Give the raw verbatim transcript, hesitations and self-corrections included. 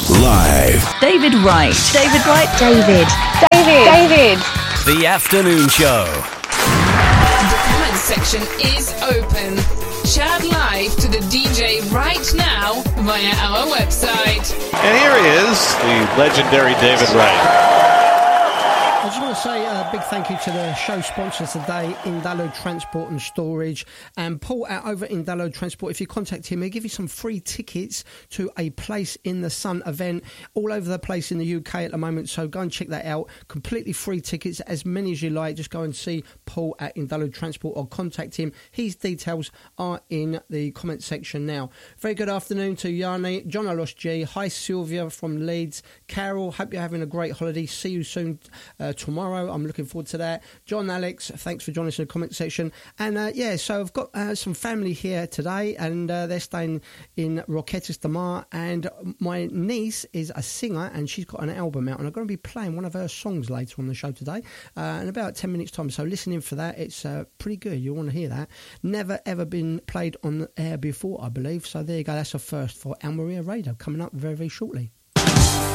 Live. David Wright. David Wright. David. David. David. The Afternoon Show. The comment section is open. Chat live to the D J right now via our website. And here he is, the legendary David Wright. I just want to say a big thank you to the show sponsors today, Indalo Transport and Storage, and Paul out over at Indalo Transport. If you contact him, he'll give you some free tickets to a Place in the Sun event all over the place in the U K at the moment, so go and check that out. Completely free tickets, as many as you like. Just go and see Paul at Indalo Transport or contact him. His details are in the comment section now. Very good afternoon to Yanni, John Alos G. Hi Sylvia from Leeds. Carol, hope you're having a great holiday. See you soon uh, tomorrow. I'm looking forward to that. John Alex, thanks for joining us in the comment section. And uh, yeah, so I've got uh, some family here today, and uh, they're staying in Roquetas de Mar, and my niece is a singer and she's got an album out, and I'm going to be playing one of her songs later on the show today uh, in about ten minutes time, so listen in for that. It's uh, pretty good. You'll want to hear that. Never ever been played on the air before, I believe, so there you go. That's a first for Almeria Radio, coming up very very shortly.